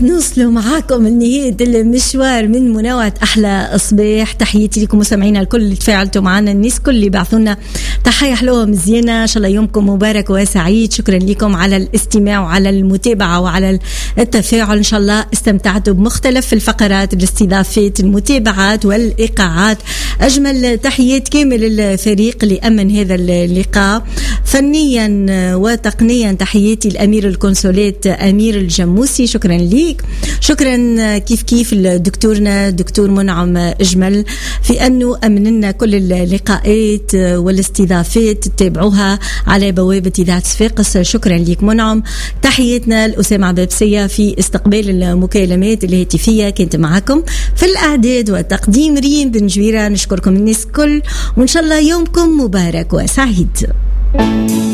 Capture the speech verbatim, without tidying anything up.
نوصلوا معاكم لنهاية المشوار من منوعة أحلى صباح. تحياتي لكم مستمعينا الكل اللي تفاعلتوا معنا، الناس كل اللي بعثونا تحية حلوة مزيانة. إن شاء الله يومكم مبارك وسعيد. شكرا لكم على الاستماع وعلى المتابعة وعلى التفاعل. إن شاء الله استمتعتوا بمختلف الفقرات، الاستضافات، المتابعات والإيقاعات. أجمل تحيات كامل الفريق اللي أمن هذا اللقاء فنيا وتقنيا. تحياتي الأمير الكونسولات أمير الجموسي، شكرا ليك. شكرا كيف كيف لدكتورنا دكتور منعم أجمل في أنه أمننا كل اللقاءات والاستضافات تتابعوها على بوابة إذاعة صفاقس. شكرا ليك منعم. تحياتنا لأسامة عبابسية في استقبال المكالمات الهاتفية، كنت معكم في الإعداد والتقديم ريم بن جويرة. نشكركم الناس كل، وإن شاء الله يومكم مبارك وسعيد.